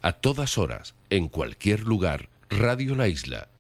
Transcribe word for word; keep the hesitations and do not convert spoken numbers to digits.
A todas horas, en cualquier lugar, Radio La Isla,